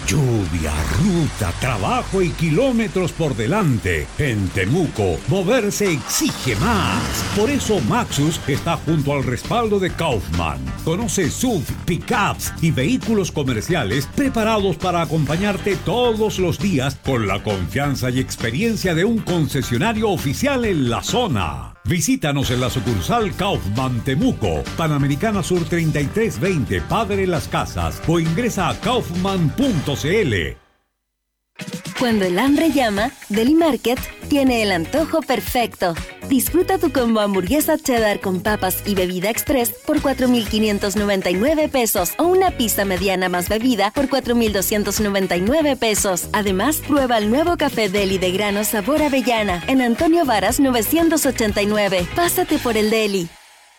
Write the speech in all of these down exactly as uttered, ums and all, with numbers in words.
Lluvia, ruta, trabajo y kilómetros por delante. En Temuco, moverse exige más. Por eso Maxus está junto al respaldo de Kaufman. Conoce S U V, pickups y vehículos comerciales preparados para acompañarte todos los días con la confianza y experiencia de un concesionario oficial en la zona. Visítanos en la sucursal Kaufman Temuco, Panamericana Sur treinta y tres veinte, Padre Las Casas, o ingresa a kaufman punto c l. Cuando el hambre llama, Deli Market tiene el antojo perfecto. Disfruta tu combo hamburguesa cheddar con papas y bebida express por cuatro mil quinientos noventa y nueve pesos o una pizza mediana más bebida por cuatro mil doscientos noventa y nueve pesos. Además, prueba el nuevo café Deli de grano sabor avellana en Antonio Varas novecientos ochenta y nueve. Pásate por el Deli.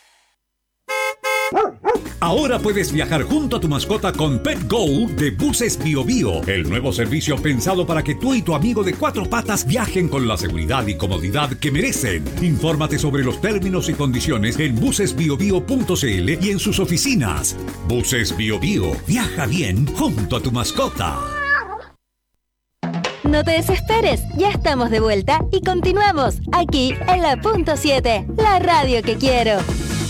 Ahora puedes viajar junto a tu mascota con PetGo de Buses Bio Bio, el nuevo servicio pensado para que tú y tu amigo de cuatro patas viajen con la seguridad y comodidad que merecen. Infórmate sobre los términos y condiciones en buses bio bio punto c l y en sus oficinas. Buses Bio Bio, viaja bien junto a tu mascota. No te desesperes, ya estamos de vuelta y continuamos aquí en la punto siete, la radio que quiero.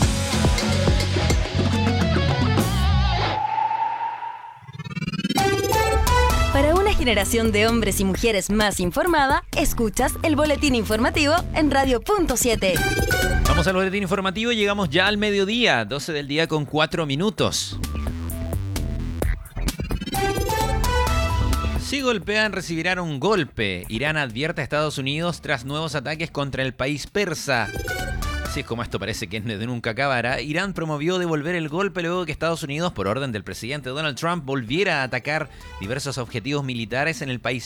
Para una generación de hombres y mujeres más informada, escuchas el boletín informativo en radio punto siete. Vamos al boletín informativo, llegamos ya al mediodía, doce del día con cuatro minutos. Si golpean, recibirán un golpe. Irán advierte a Estados Unidos tras nuevos ataques contra el país persa. Así es como esto parece que de nunca acabará. Irán promovió devolver el golpe luego que Estados Unidos, por orden del presidente Donald Trump, volviera a atacar diversos objetivos militares en el país